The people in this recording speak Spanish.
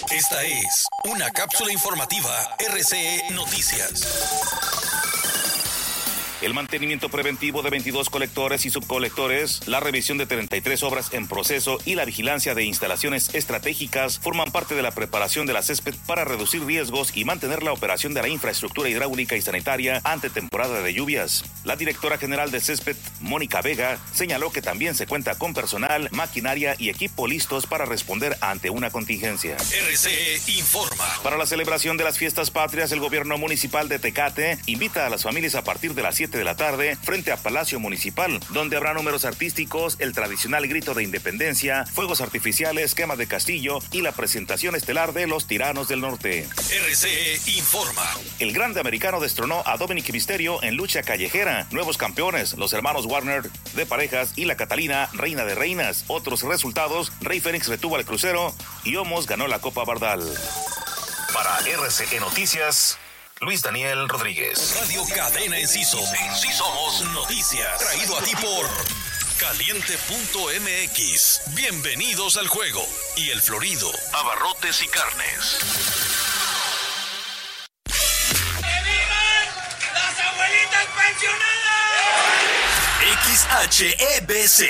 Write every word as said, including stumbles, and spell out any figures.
Esta es una cápsula informativa R C E Noticias. El mantenimiento preventivo de veintidós colectores y subcolectores, la revisión de treinta y tres obras en proceso y la vigilancia de instalaciones estratégicas forman parte de la preparación de la Césped para reducir riesgos y mantener la operación de la infraestructura hidráulica y sanitaria ante temporada de lluvias. La directora general de Césped, Mónica Vega, señaló que también se cuenta con personal, maquinaria y equipo listos para responder ante una contingencia. R C E informa. Para la celebración de las fiestas patrias, el gobierno municipal de Tecate invita a las familias a partir de las siete de la tarde frente a Palacio Municipal, donde habrá números artísticos, el tradicional grito de independencia, fuegos artificiales, quema de castillo y la presentación estelar de los Tiranos del Norte. R C E informa. El grande americano destronó a Dominic Mysterio en lucha callejera. Nuevos campeones, los hermanos Warner de parejas y la Catalina, reina de reinas. Otros resultados, Rey Fénix retuvo al crucero y Omos ganó la Copa Bardal. Para R C E Noticias, Luis Daniel Rodríguez. Radio Cadena Enciso. En sí somos noticias. Traído a ti por Caliente punto M X. Bienvenidos al juego. Y El Florido. Abarrotes y carnes. ¡Que vivan las abuelitas pensionadas! X H E B C.